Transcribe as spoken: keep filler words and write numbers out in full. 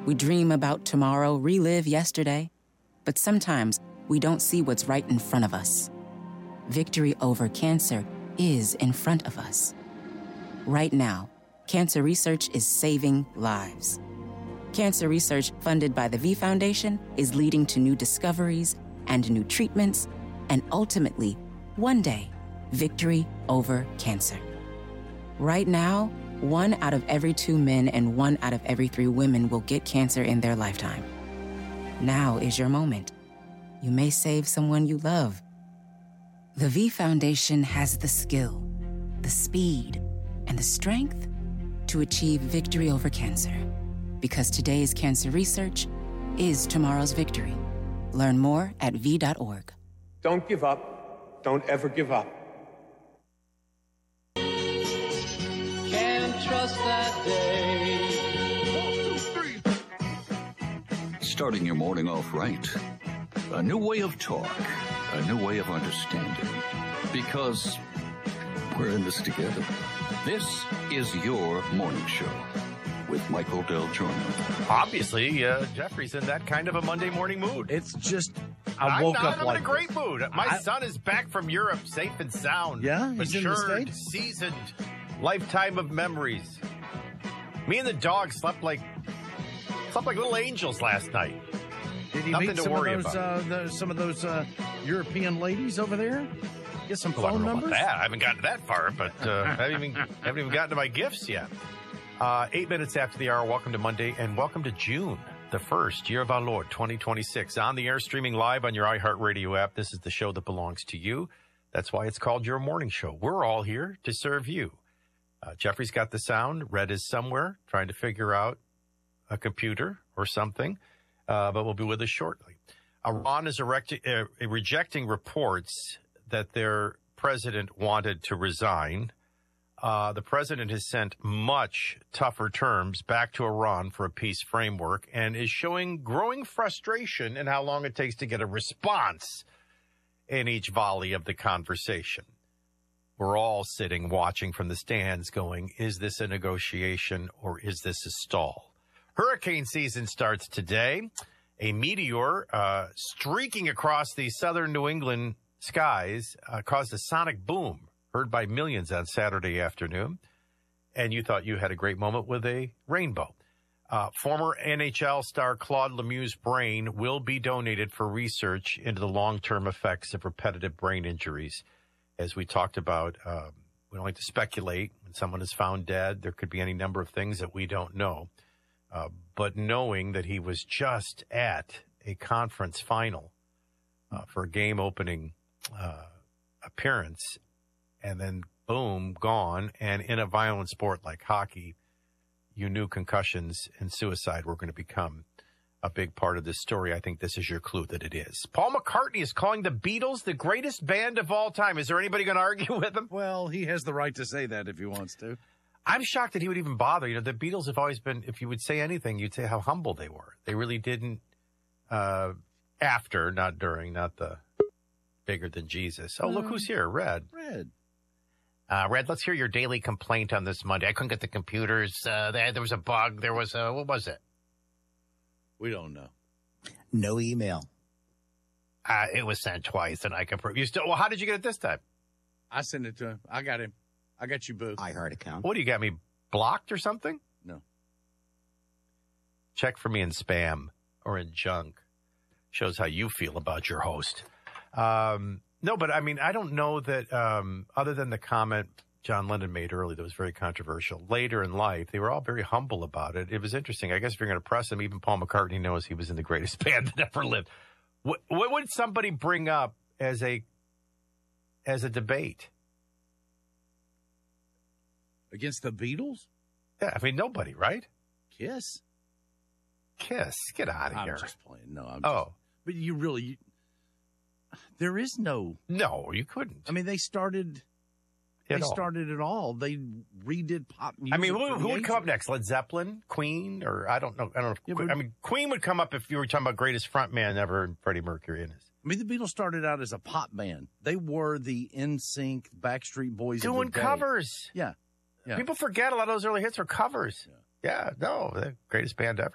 We dream about tomorrow, relive yesterday, but sometimes we don't see what's right in front of us. Victory over cancer is in front of us. Right now, cancer research is saving lives. Cancer research funded by the V Foundation is leading to new discoveries and new treatments, and ultimately, one day, victory over cancer. Right now, one out of every two men and one out of every three women will get cancer in their lifetime. Now is your moment. You may save someone you love. The V Foundation has the skill, the speed, and the strength to achieve victory over cancer. Because today's cancer research is tomorrow's victory. Learn more at V dot org. Don't give up. Don't ever give up. Can't trust that day. Starting your morning off right. A new way of talk. A new way of understanding. Because we're in this together. This is your morning show with Michael Del Giorno. Obviously, uh, Jeffrey's in that kind of a Monday morning mood. It's just, I woke I'm not, up I'm like in a great this. mood. My I, son is back from Europe, safe and sound. Yeah? He's in the matured, States? seasoned, lifetime of memories. Me and the dog slept like slept like little angels last night. Did he Nothing meet to some worry of those, about. uh, the, some of those uh, European ladies over there? Get some Well, I phone don't know numbers? about that. I haven't gotten that far, but uh, I haven't even, haven't even gotten to my gifts yet. Uh, eight minutes after the hour, welcome to Monday, and welcome to June, the first year of our Lord, twenty twenty-six. On the air, streaming live on your iHeartRadio app. This is the show that belongs to you. That's why it's called Your Morning Show. We're all here to serve you. Uh, Jeffrey's got the sound. Red is somewhere trying to figure out a computer or something, uh, but we'll be with us shortly. Iran is erecti- uh, rejecting reports that their president wanted to resign. Uh, the president has sent much tougher terms back to Iran for a peace framework and is showing growing frustration in how long it takes to get a response in each volley of the conversation. We're all sitting watching from the stands going, is this a negotiation or is this a stall? Hurricane season starts today. A meteor uh, streaking across the southern New England skies uh, caused a sonic boom heard by millions on Saturday afternoon. And you thought you had a great moment with a rainbow. Uh, former N H L star Claude Lemieux's brain will be donated for research into the long-term effects of repetitive brain injuries. As we talked about, um, we don't like to speculate. When someone is found dead, there could be any number of things that we don't know. Uh, but knowing that he was just at a conference final uh, for a game-opening uh, appearance, and then, boom, gone, and in a violent sport like hockey, you knew concussions and suicide were going to become a big part of this story. I think this is your clue that it is. Paul McCartney is calling the Beatles the greatest band of all time. Is there anybody going to argue with him? Well, he has the right to say that if he wants to. I'm shocked that he would even bother. You know, the Beatles have always been, if you would say anything, you'd say how humble they were. They really didn't, uh, after, not during, not the bigger than Jesus. Oh, look who's here, Red. Red. Uh, Red, let's hear your daily complaint on this Monday. I couldn't get the computers. Uh, there, there was a bug. There was a, what was it? We don't know. No email. Uh, it was sent twice, and I can prove. You still, well, how did you get it this time? I sent it to him. I got him. I got you, boo. iHeart account. What, do you got me blocked or something? No. Check for me in spam or in junk. Shows how you feel about your host. Um, no, but I mean, I don't know that um, other than the comment John Lennon made early that was very controversial. Later in life, they were all very humble about it. It was interesting. I guess if you're going to press him, even Paul McCartney knows he was in the greatest band that ever lived. What, what would somebody bring up as a as a debate? Against the Beatles? Yeah, I mean, nobody, right? Kiss? Kiss. Get out of I'm here. just playing. No, I'm Oh. just, but you really, you, there is no. No, you couldn't. I mean, they started, At they all. started it all. They redid pop music. I mean, who, for who the would come up ages. next? Led Zeppelin, Queen, or I don't know. I don't know. If, Yeah, Que- but- I mean, Queen would come up if you were talking about greatest frontman ever, and Freddie Mercury in his. I mean, the Beatles started out as a pop band. They were the N Sync, Backstreet Boys of Doing the day. covers. Yeah. Yeah. People forget a lot of those early hits were covers. Yeah, yeah no, the greatest band ever.